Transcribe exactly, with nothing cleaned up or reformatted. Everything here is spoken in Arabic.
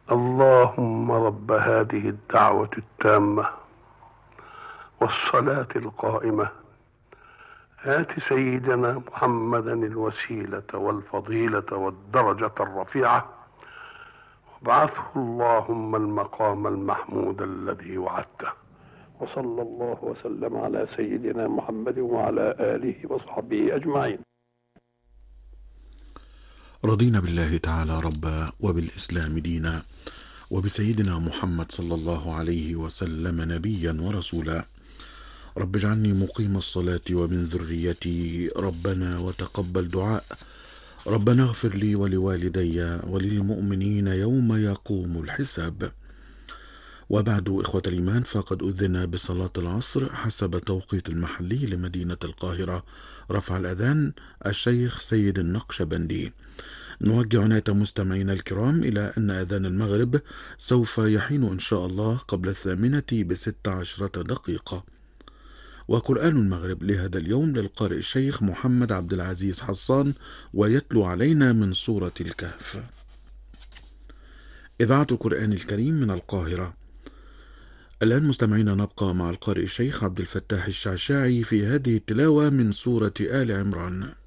اللهم رب هذه الدعوة التامة والصلاة القائمة آت سيدنا محمدا الوسيلة والفضيلة والدرجة الرفيعة وابعثه اللهم المقام المحمود الذي وعدته. وصلى الله وسلم على سيدنا محمد وعلى آله وصحبه أجمعين. رضينا بالله تعالى ربا وبالإسلام دينا وبسيدنا محمد صلى الله عليه وسلم نبيا ورسولا. رب اجعلني مقيم الصلاة ومن ذريتي ربنا وتقبل دعاء. ربنا اغفر لي ولوالدي وللمؤمنين يوم يقوم الحساب. وبعد، إخوة الإيمان، فقد أذن بصلاة العصر حسب توقيت المحلي لمدينة القاهرة. رفع الأذان الشيخ سيد النقشبندي. نوجه عناية مستمعينا الكرام إلى أن أذان المغرب سوف يحين إن شاء الله قبل الثامنة بست عشرة دقيقة. وقرآن المغرب لهذا اليوم للقارئ الشيخ محمد عبد العزيز حصان، ويتلو علينا من سورة الكهف. إذاعة القرآن الكريم من القاهرة. الآن مستمعينا نبقى مع القارئ الشيخ عبد الفتاح الشعشاعي في هذه التلاوة من سورة آل عمران.